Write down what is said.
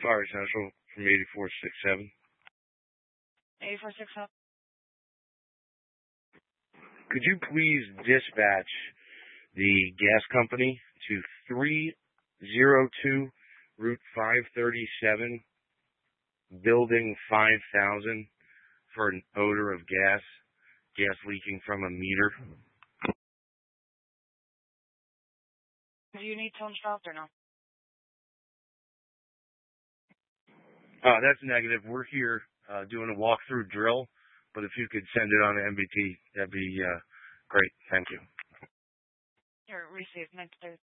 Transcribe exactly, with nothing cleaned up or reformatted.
Fire Central from eighty-four sixty-seven. eighty-four sixty-seven. Could you please dispatch the gas company to three oh two Route five thirty-seven, Building five thousand, for an odor of gas, gas leaking from a meter? Do you need tone stopped or no? Uh, that's negative. We're here uh, doing a walkthrough drill, but if you could send it on to M B T, that'd be uh, great. Thank you. Here, received. Next,